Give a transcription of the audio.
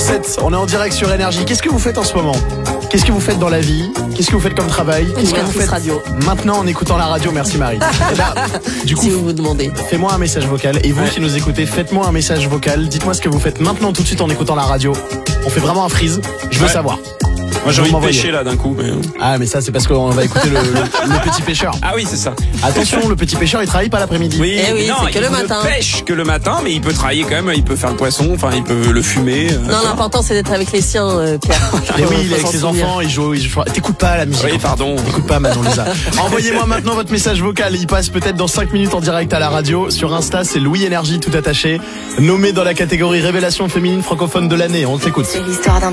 9h07, on est en direct sur Énergie. Qu'est-ce que vous faites en ce moment ? Qu'est-ce que vous faites dans la vie ? Qu'est-ce que vous faites comme travail ? Qu'est-ce que vous faites radio maintenant en écoutant la radio ? Merci Marie. Et là, du coup, si vous vous demandez. Fais-moi un message vocal. Et vous qui nous écoutez, faites-moi un message vocal. Dites-moi ce que vous faites maintenant tout de suite en écoutant la radio. On fait vraiment un freeze. Je veux savoir. Moi j'ai envie de pêcher là d'un coup. Ah mais ça c'est parce qu'on va écouter le petit pêcheur. Ah oui c'est ça. Attention, le petit pêcheur il travaille pas l'après-midi. Oui, oui, non, c'est que le matin. Il ne pêche que le matin, mais il peut travailler quand même. Il peut faire le poisson, enfin il peut le fumer. Non, l'important c'est d'être avec les siens, Pierre. Et oui, il est avec ses enfants, il joue. T'écoutes pas la musique. Oui, pardon. T'écoutes pas Manon Lisa. Envoyez-moi maintenant votre message vocal. Il passe peut-être dans 5 minutes en direct à la radio. Sur Insta, c'est Louis Énergie tout attaché, nommé dans la catégorie révélation féminine francophone de l'année. On t'écoute. C'est l'histoire d'un